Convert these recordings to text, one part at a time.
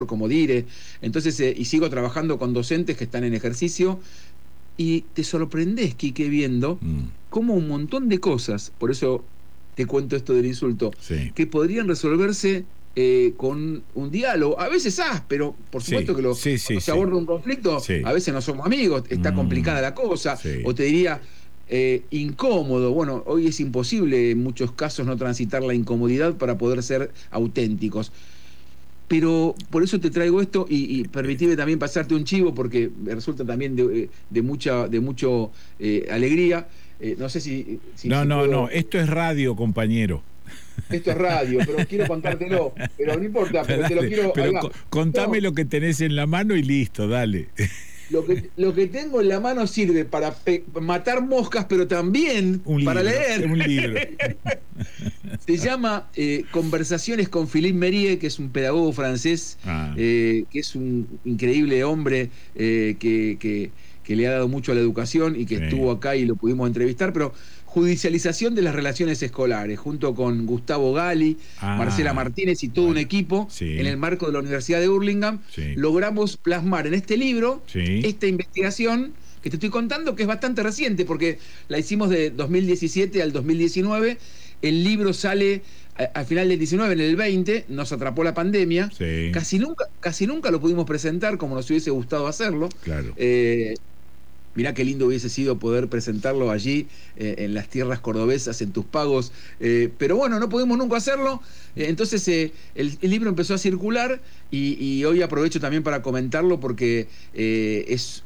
como dire. Entonces, y sigo trabajando con docentes que están en ejercicio, y te sorprendés, Quique, viendo cómo un montón de cosas, por eso te cuento esto del insulto, Sí. que podrían resolverse con un diálogo, a veces áspero, por supuesto que Sí, cuando se aborda un conflicto, sí. a veces no somos amigos, está complicada la cosa, Sí. o te diría incómodo. Bueno, hoy es imposible en muchos casos no transitar la incomodidad para poder ser auténticos. Pero por eso te traigo esto y permitime también pasarte un chivo porque me resulta también de mucho alegría. No sé si No, puedo. esto es radio, compañero. Esto es radio, pero quiero contártelo. Pero no importa, pero te lo Dale, quiero. Ahí pero va. contame No, lo que tenés en la mano y listo, dale. lo que tengo en la mano sirve para matar moscas, pero también Un para libro, leer. un libro. Se llama Conversaciones con Philippe Mérier, que es un pedagogo francés, que es un increíble hombre que le ha dado mucho a la educación y que Sí. estuvo acá y lo pudimos entrevistar, pero judicialización de las relaciones escolares, junto con Gustavo Gali, Marcela Martínez y todo un Bueno, equipo, en el sí, marco de la Universidad de Hurlingham, sí, logramos plasmar en este libro sí. esta investigación que te estoy contando, que es bastante reciente, porque la hicimos de 2017 al 2019. El libro sale al final del 19, en el 20, nos atrapó la pandemia. Sí. Casi nunca lo pudimos presentar como nos hubiese gustado hacerlo. Claro. Mirá qué lindo hubiese sido poder presentarlo allí, en las tierras cordobesas, en Tuspagos. Pero bueno, no pudimos nunca hacerlo. Entonces el libro empezó a circular y hoy aprovecho también para comentarlo porque es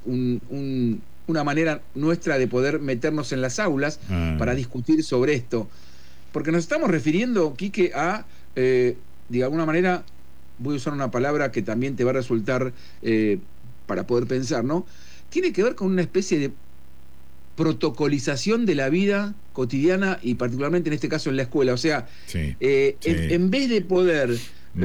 una manera nuestra de poder meternos en las aulas para discutir sobre esto. Porque nos estamos refiriendo, Quique, a, de alguna manera, voy a usar una palabra que también te va a resultar para poder pensar, ¿no? Tiene que ver con una especie de protocolización de la vida cotidiana y particularmente en este caso en la escuela. O sea, Sí. en vez de poder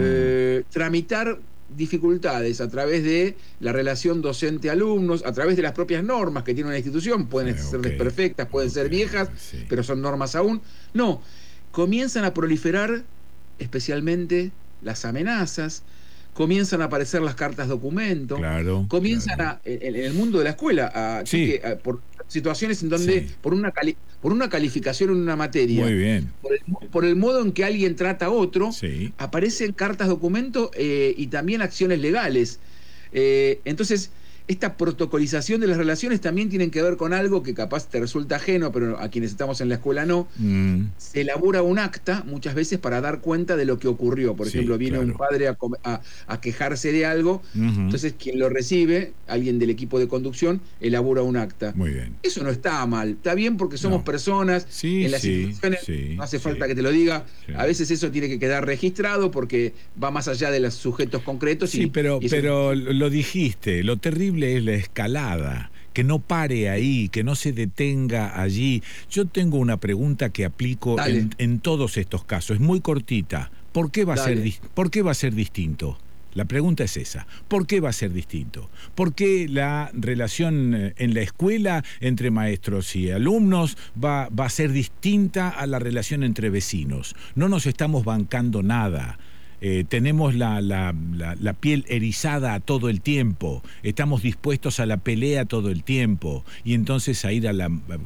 tramitar dificultades a través de la relación docente-alumnos, a través de las propias normas que tiene una institución, pueden ser desperfectas, pueden ser viejas, pero son normas aún. No, comienzan a proliferar especialmente las amenazas, comienzan a aparecer las cartas documento, comienzan en el mundo de la escuela por situaciones en donde por una calificación en una materia, muy bien, por el modo en que alguien trata a otro, aparecen cartas documento y también acciones legales. Entonces, esta protocolización de las relaciones también tienen que ver con algo que capaz te resulta ajeno, pero a quienes estamos en la escuela no. Se elabora un acta muchas veces para dar cuenta de lo que ocurrió. Por ejemplo, viene un padre a quejarse de algo, entonces quien lo recibe, alguien del equipo de conducción, elabora un acta. Muy bien. Eso no está mal, está bien porque somos personas, en las instituciones no hace falta que te lo diga, a veces eso tiene que quedar registrado porque va más allá de los sujetos concretos. Pero lo dijiste, lo terrible es la escalada, que no pare ahí, que no se detenga allí. Yo tengo una pregunta que aplico en todos estos casos, es muy cortita. ¿Por qué va a ser distinto? La pregunta es esa. ¿Por qué va a ser distinto? ¿Por qué la relación en la escuela entre maestros y alumnos va a ser distinta a la relación entre vecinos? No nos estamos bancando nada. Tenemos la piel erizada todo el tiempo, estamos dispuestos a la pelea todo el tiempo y entonces a ir a la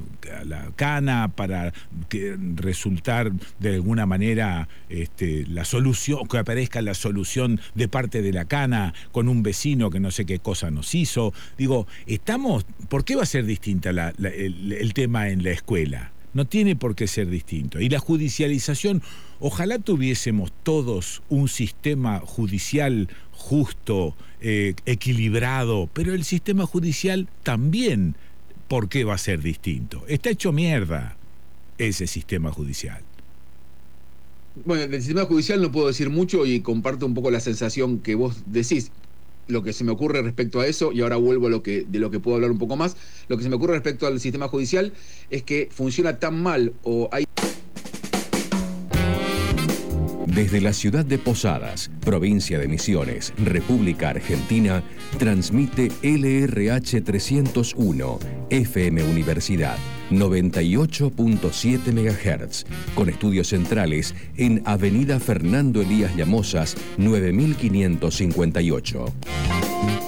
cana para resultar de alguna manera la solución, que aparezca la solución de parte de la cana con un vecino que no sé qué cosa nos hizo. Digo, ¿por qué va a ser distinta el tema en la escuela? No tiene por qué ser distinto. Y la judicialización, ojalá tuviésemos todos un sistema judicial justo, equilibrado, pero el sistema judicial también, ¿por qué va a ser distinto? Está hecho mierda ese sistema judicial. Bueno, del sistema judicial no puedo decir mucho y comparto un poco la sensación que vos decís. Lo que se me ocurre respecto a eso, y ahora vuelvo a de lo que puedo hablar un poco más, lo que se me ocurre respecto al sistema judicial es que funciona tan mal o hay... Desde la ciudad de Posadas, provincia de Misiones, República Argentina, transmite LRH 301, FM Universidad, 98.7 MHz, con estudios centrales en Avenida Fernando Elías Llamosas, 9558.